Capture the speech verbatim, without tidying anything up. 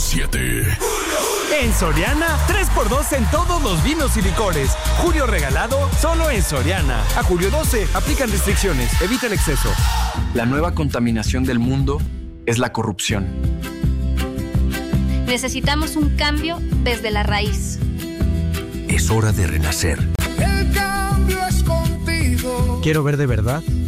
siete. En Soriana, tres por dos en todos los vinos y licores. Julio regalado, solo en Soriana. A julio doce, aplican restricciones. Evita el exceso. La nueva contaminación del mundo es la corrupción. Necesitamos un cambio desde la raíz. Es hora de renacer. El cambio es contigo. Quiero ver de verdad